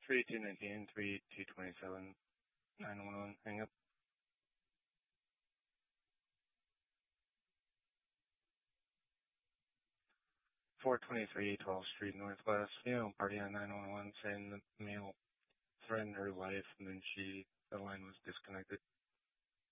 3219, 3227, 911, hang up. 423 12th Street Northwest, female party on 911 saying the male threatened her life and then the line was disconnected.